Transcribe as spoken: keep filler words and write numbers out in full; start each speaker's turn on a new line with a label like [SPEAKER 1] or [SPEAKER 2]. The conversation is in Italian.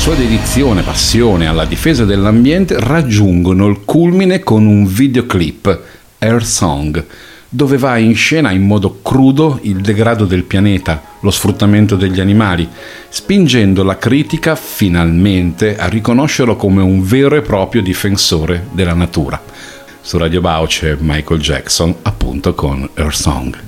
[SPEAKER 1] sua dedizione e passione alla difesa dell'ambiente raggiungono il culmine con un videoclip, Earth Song, dove va in scena in modo crudo il degrado del pianeta, lo sfruttamento degli animali, spingendo la critica finalmente a riconoscerlo come un vero e proprio difensore della natura. Su Radio Bauce, Michael Jackson, appunto con Earth Song.